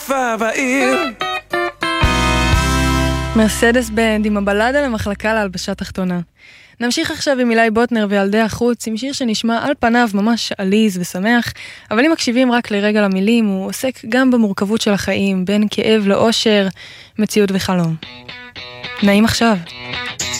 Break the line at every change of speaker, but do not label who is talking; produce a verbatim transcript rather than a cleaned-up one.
יפה בעיר.
מרסדס בנד עם הבלדה למחלקה להלבשה תחתונה. נמשיך עכשיו עם אילי בוטנר וילדי החוץ, עם שיר שנשמע על פניו ממש עליז ושמח, אבל אם מקשיבים רק לרגע למילים, הוא עוסק גם במורכבות של החיים, בין כאב לאושר, מציאות וחלום. נעים עכשיו.